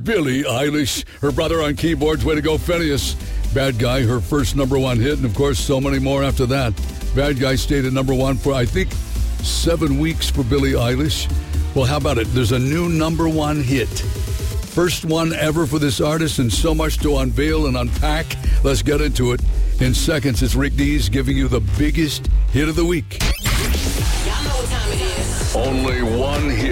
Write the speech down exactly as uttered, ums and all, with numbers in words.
Billie Eilish. Her brother on keyboards. Way to go, Phineas. Bad Guy, her first number one hit. And, of course, so many more after that. Bad Guy stayed at number one for, I think, seven weeks for Billie Eilish. Well, how about it? There's a new number one hit. First one ever for this artist, and so much to unveil and unpack. Let's get into it. In seconds, it's Rick Dees giving you the biggest hit of the week. Y'all know what time it is. Only one hit.